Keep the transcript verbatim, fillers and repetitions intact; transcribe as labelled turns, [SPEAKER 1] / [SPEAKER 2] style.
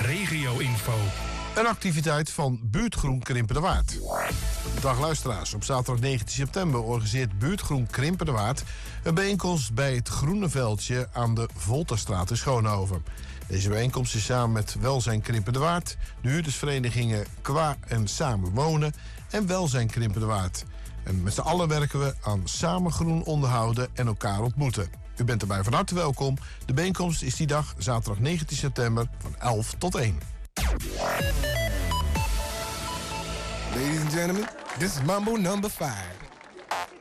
[SPEAKER 1] regio-info.
[SPEAKER 2] Een activiteit van Buurtgroen Krimpenderwaard. Dag luisteraars, op zaterdag negentien september organiseert Buurtgroen Krimpenderwaard een bijeenkomst bij het Groene Veldje aan de Volterstraat in Schoonhoven. Deze bijeenkomst is samen met Welzijn Krimpenderwaard, de huurdersverenigingen Qua en Samen Wonen en Welzijn Krimpenderwaard. En met z'n allen werken we aan samen groen onderhouden en elkaar ontmoeten. U bent erbij van harte welkom. De bijeenkomst is die dag, zaterdag negentien september, van elf tot één.
[SPEAKER 3] Ladies and gentlemen, this is Mambo number five.